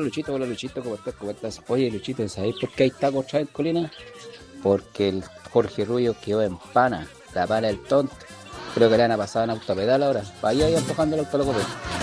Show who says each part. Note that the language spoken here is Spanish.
Speaker 1: Luchito, hola Luchito, ¿cómo estás? ¿Cómo estás? Oye Luchito, ¿sabéis por qué hay tacos otra vez en Colina? Porque el Jorge Rubio quedó en pana, la pala del tonto. Creo que le van a pasar en autopedal ahora. Vaya ahí empujando el autolocoped.